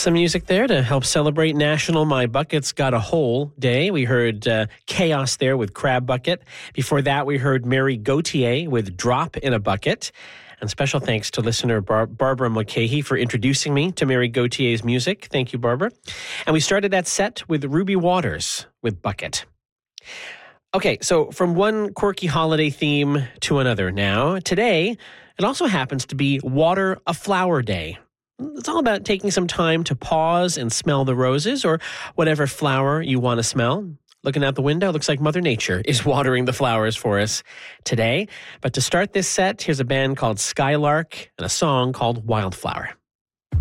Some music there to help celebrate National My Bucket's Got a Hole Day. We heard Chaos there with Crab Bucket. Before that, we heard Mary Gauthier with Drop in a Bucket. And special thanks to listener Barbara Mulcahy for introducing me to Mary Gauthier's music. Thank you, Barbara. And we started that set with Ruby Waters with Bucket. Okay, so from one quirky holiday theme to another now. Today, it also happens to be Water a Flower Day. It's all about taking some time to pause and smell the roses or whatever flower you want to smell. Looking out the window, it looks like Mother Nature is watering the flowers for us today. But to start this set, here's a band called Skylark and a song called Wildflower.